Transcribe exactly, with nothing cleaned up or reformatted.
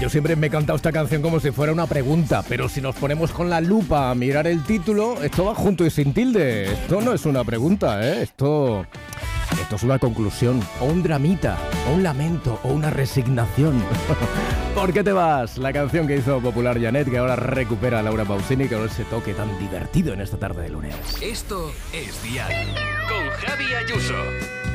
yo siempre me he cantado esta canción como si fuera una pregunta, pero si nos ponemos con la lupa a mirar el título, esto va junto y sin tilde. Esto no es una pregunta, ¿eh? Esto, esto es una conclusión, o un dramita, o un lamento, o una resignación. ¿Por qué te vas? La canción que hizo popular Janet, que ahora recupera a Laura Pausini con ese toque tan divertido en esta tarde de lunes. Esto es Dial con Javi Ayuso.